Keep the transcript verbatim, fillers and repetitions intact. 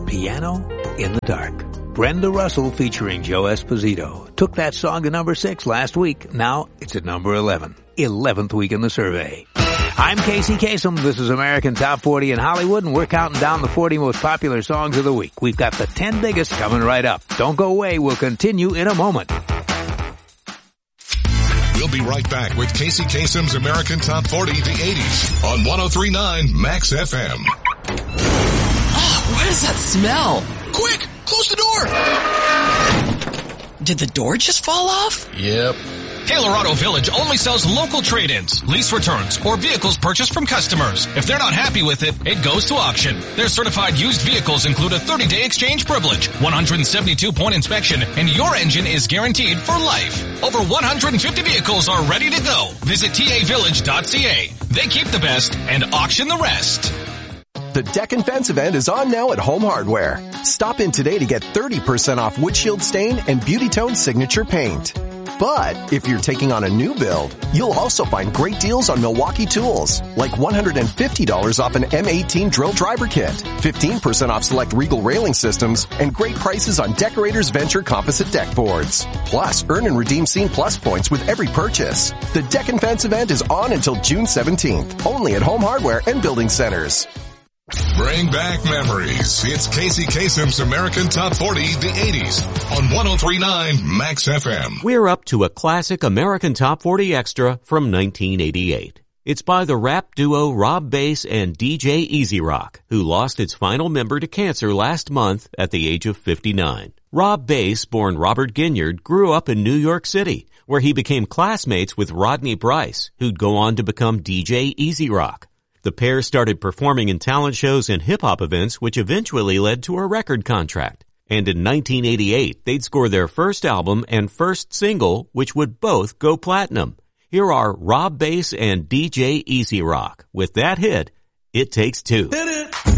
Piano in the Dark. Brenda Russell featuring Joe Esposito took that song to number six last week. Now it's at number eleven. eleventh week in the survey. I'm Casey Kasem. This is American Top forty in Hollywood, and we're counting down the forty most popular songs of the week. We've got the ten biggest coming right up. Don't go away. We'll continue in a moment. We'll be right back with Casey Kasem's American Top forty, the eighties, on one oh three point nine Max F M. Oh, what is that smell? Quick, close the door. Did the door just fall off? Yep. Taylor Auto Village only sells local trade-ins, lease returns, or vehicles purchased from customers. If they're not happy with it, it goes to auction. Their certified used vehicles include a thirty-day exchange privilege, one hundred seventy-two point inspection, and your engine is guaranteed for life. Over one hundred fifty vehicles are ready to go. Visit T A village dot C A. They keep the best and auction the rest. The Deck and Fence event is on now at Home Hardware. Stop in today to get thirty percent off windshield stain and Beauty Tone signature paint. But if you're taking on a new build, you'll also find great deals on Milwaukee tools, like one hundred fifty dollars off an M eighteen drill driver kit, fifteen percent off select Regal railing systems, and great prices on Decorators Venture composite deck boards. Plus, earn and redeem Scene Plus points with every purchase. The Deck and Fence event is on until June seventeenth, only at Home Hardware and Building Centers. Bring back memories. It's Casey Kasem's American Top forty, the eighties, on one oh three point nine Max F M. We're up to a classic American Top forty Extra from nineteen eighty-eight. It's by the rap duo Rob Bass and D J Easy Rock, who lost its final member to cancer last month at the age of fifty-nine. Rob Bass, born Robert Ginyard, grew up in New York City, where he became classmates with Rodney Bryce, who'd go on to become D J Easy Rock. The pair started performing in talent shows and hip-hop events, which eventually led to a record contract. And in nineteen eighty-eight, they'd score their first album and first single, which would both go platinum. Here are Rob Bass and D J Easy Rock with that hit, It Takes Two. It